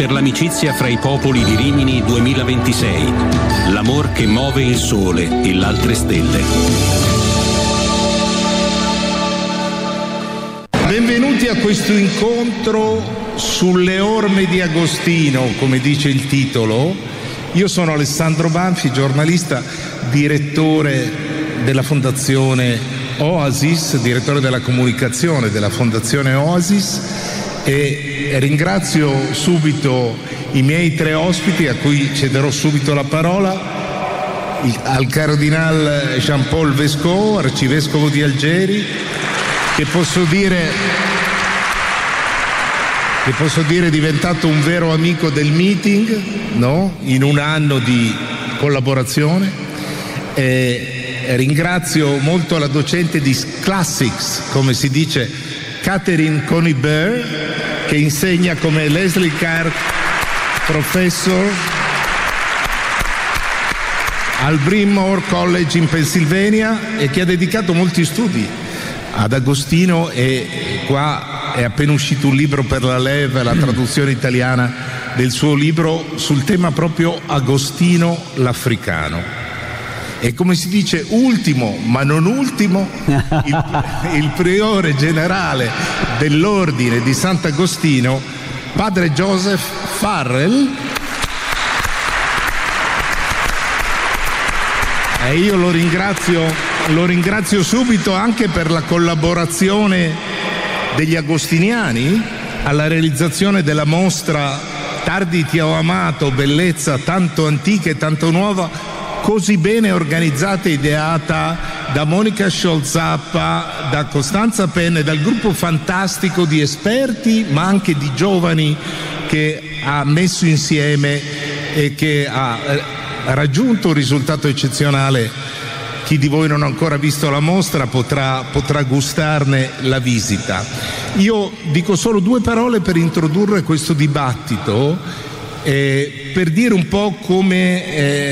per l'amicizia fra i popoli di Rimini 2026. L'amor che muove il sole e l'altre stelle. Benvenuti a questo incontro sulle orme di Agostino, come dice il titolo. Io sono Alessandro Banfi, giornalista, direttore della Fondazione Oasis, direttore della comunicazione della Fondazione Oasis, e ringrazio subito i miei tre ospiti, a cui cederò subito la parola, al Cardinal Jean-Paul Vescovo, arcivescovo di Algeri, che posso dire è diventato un vero amico del meeting, no? In un anno di collaborazione. Ringrazio molto la docente di Classics, come si dice, Catherine Coney-Burr, che insegna come Leslie Clark Professor al Bryn Mawr College in Pennsylvania e che ha dedicato molti studi ad Agostino, e qua è appena uscito un libro per la LEV, la traduzione italiana del suo libro sul tema proprio Agostino l'Africano. E come si dice, ultimo ma non ultimo, il priore generale dell'ordine di Sant'Agostino, padre Joseph Farrell. E io lo ringrazio subito anche per la collaborazione degli agostiniani alla realizzazione della mostra Tardi ti ho amato, bellezza tanto antica e tanto nuova, così bene organizzata e ideata da Monica Scholzappa, da Costanza Penna e dal gruppo fantastico di esperti ma anche di giovani che ha messo insieme e che ha raggiunto un risultato eccezionale. Chi di voi non ha ancora visto la mostra potrà gustarne la visita. Io dico solo due parole per introdurre questo dibattito, per dire un po' come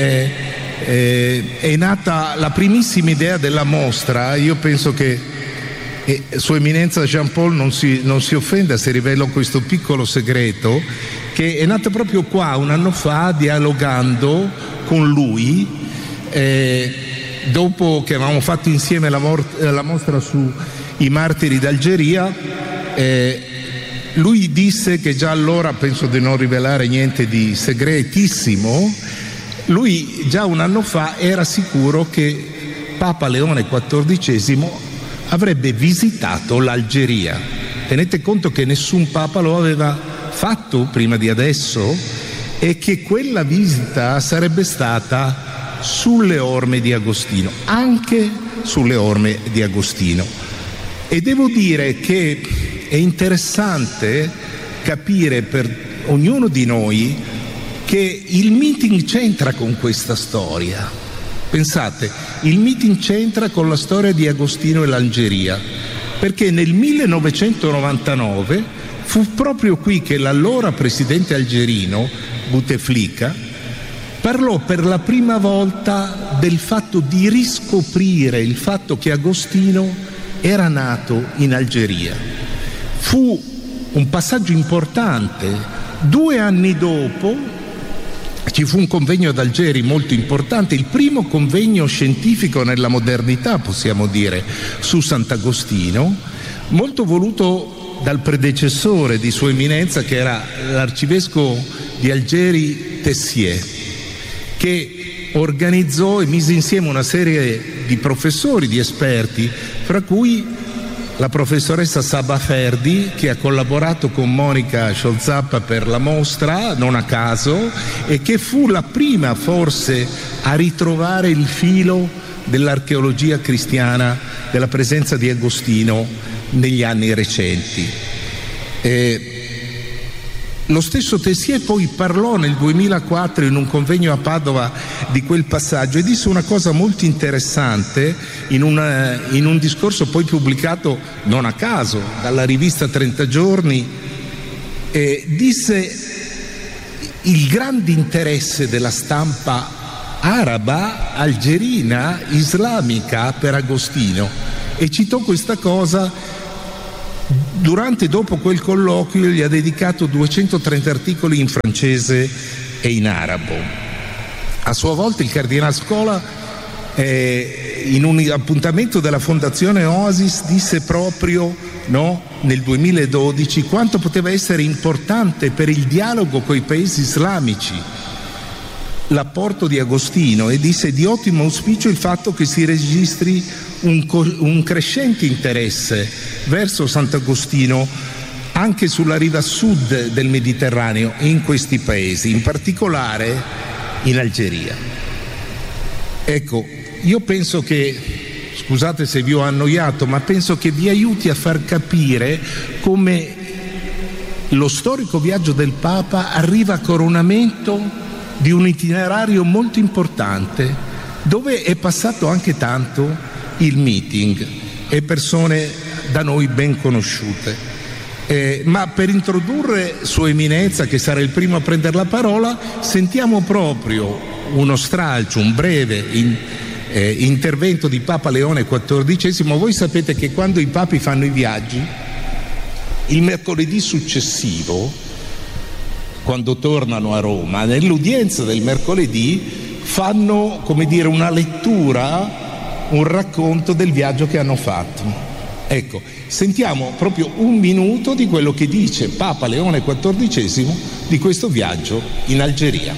è nata la primissima idea della mostra. Io penso che Sua Eminenza Jean-Paul non si offenda se rivelo questo piccolo segreto, che è nata proprio qua un anno fa, dialogando con lui, dopo che avevamo fatto insieme la mostra sui martiri d'Algeria. Lui disse che già allora, penso di non rivelare niente di segretissimo, lui già un anno fa era sicuro che Papa Leone XIV avrebbe visitato l'Algeria. Tenete conto che nessun Papa lo aveva fatto prima di adesso, e che quella visita sarebbe stata sulle orme di Agostino, anche sulle orme di Agostino. E devo dire che è interessante capire per ognuno di noi che il meeting c'entra con questa storia. Pensate, il meeting c'entra con la storia di Agostino e l'Algeria, perché nel 1999 fu proprio qui che l'allora presidente algerino Bouteflika parlò per la prima volta del fatto di riscoprire il fatto che Agostino era nato in Algeria. Fu un passaggio importante. 2 anni dopo ci fu un convegno ad Algeri molto importante, il primo convegno scientifico nella modernità, possiamo dire, su Sant'Agostino, molto voluto dal predecessore di Sua Eminenza, che era l'arcivescovo di Algeri Tessier, che organizzò e mise insieme una serie di professori, di esperti, fra cui la professoressa Saba Ferdi, che ha collaborato con Monica Scholzappa per la mostra, non a caso, e che fu la prima forse a ritrovare il filo dell'archeologia cristiana, della presenza di Agostino negli anni recenti. Lo stesso Tessier poi parlò nel 2004 in un convegno a Padova di quel passaggio e disse una cosa molto interessante in un discorso poi pubblicato non a caso dalla rivista 30 giorni. Disse: il grande interesse della stampa araba, algerina, islamica per Agostino, e citò questa cosa dopo quel colloquio gli ha dedicato 230 articoli in francese e in arabo. A sua volta il Cardinal Scola in un appuntamento della Fondazione Oasis disse proprio nel 2012 quanto poteva essere importante per il dialogo coi paesi islamici l'apporto di Agostino, e disse di ottimo auspicio il fatto che si registri un crescente interesse verso Sant'Agostino anche sulla riva sud del Mediterraneo e in questi paesi, in particolare in Algeria. Ecco, io penso che, scusate se vi ho annoiato, ma penso che vi aiuti a far capire come lo storico viaggio del Papa arriva a coronamento di un itinerario molto importante, dove è passato anche tanto il meeting e persone da noi ben conosciute. Ma per introdurre Sua Eminenza, che sarà il primo a prendere la parola, sentiamo proprio uno stralcio, un breve intervento di Papa Leone XIV. Voi sapete che quando i papi fanno i viaggi, il mercoledì successivo, quando tornano a Roma, nell'udienza del mercoledì fanno, come dire, una lettura, un racconto del viaggio che hanno fatto. Ecco, sentiamo proprio un minuto di quello che dice Papa Leone XIV di questo viaggio in Algeria.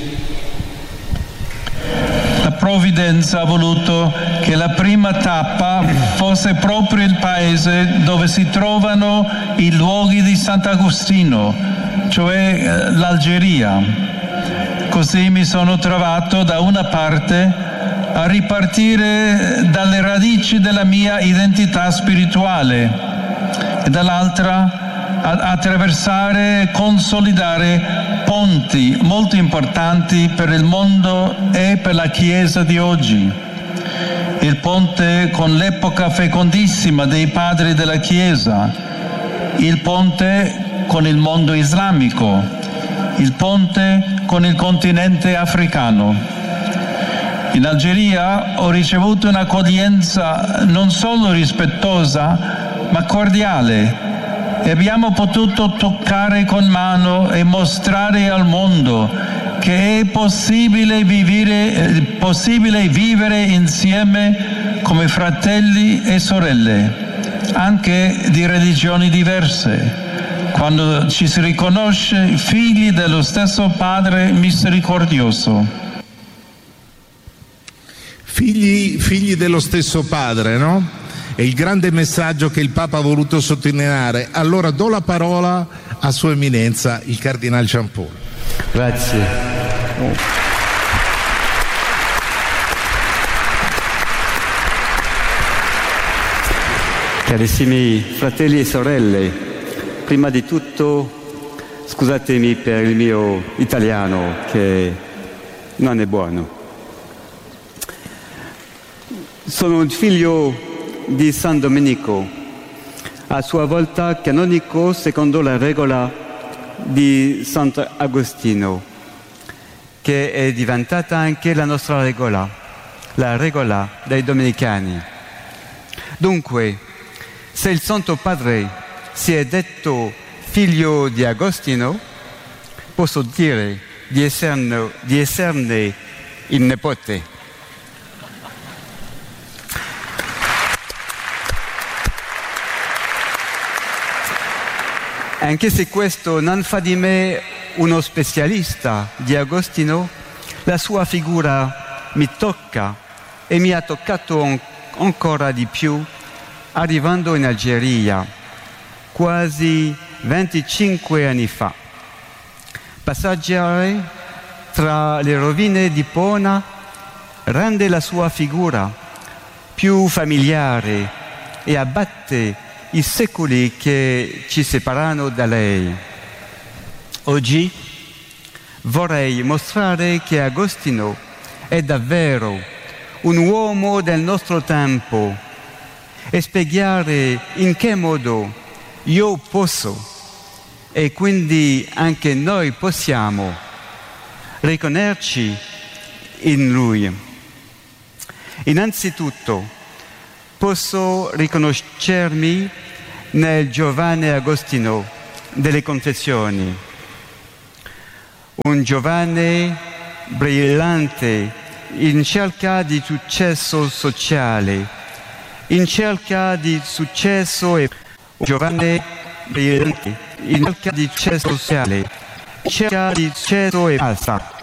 La provvidenza ha voluto che la prima tappa fosse proprio il paese dove si trovano i luoghi di Sant'Agostino, cioè l'Algeria. Così mi sono trovato da una parte a ripartire dalle radici della mia identità spirituale e dall'altra a attraversare e consolidare ponti molto importanti per il mondo e per la Chiesa di oggi. Il ponte con l'epoca fecondissima dei padri della Chiesa, il ponte con il mondo islamico, il ponte con il continente africano. In Algeria ho ricevuto un'accoglienza non solo rispettosa, ma cordiale, e abbiamo potuto toccare con mano e mostrare al mondo che è possibile vivere insieme come fratelli e sorelle, anche di religioni diverse, quando ci si riconosce figli dello stesso Padre misericordioso. Figli dello stesso Padre, no? È il grande messaggio che il Papa ha voluto sottolineare. Allora do la parola a Sua Eminenza, il Cardinal Jean-Paul. Grazie. Carissimi fratelli e sorelle, prima di tutto scusatemi per il mio italiano che non è buono. Sono un figlio di San Domenico, a sua volta canonico secondo la regola di Sant'Agostino, che è diventata anche la nostra regola, la regola dei domenicani. Dunque, se il Santo Padre si è detto figlio di Agostino, posso dire di esserne il nipote. Anche se questo non fa di me uno specialista di Agostino, la sua figura mi tocca e mi ha toccato ancora di più arrivando in Algeria, quasi 25 anni fa. Passeggiare tra le rovine di Pona rende la sua figura più familiare e abbatte i secoli che ci separano da lei. Oggi vorrei mostrare che Agostino è davvero un uomo del nostro tempo e spiegare in che modo io posso e quindi anche noi possiamo riconoscerci in lui. Innanzitutto posso riconoscermi nel giovane Agostino delle Confessioni. Un giovane brillante in cerca di successo sociale, in cerca di successo e un giovane brillante in cerca di successo sociale, in cerca di successo e basta.